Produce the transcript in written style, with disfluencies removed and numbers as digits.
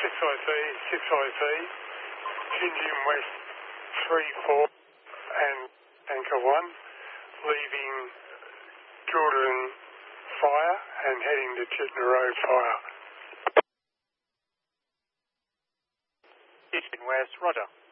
6IC, 6IC, Shinjin West 34 and Anchor 1, leaving Jordan Fire and heading to Chittenden Road Fire. Shinjin West, roger.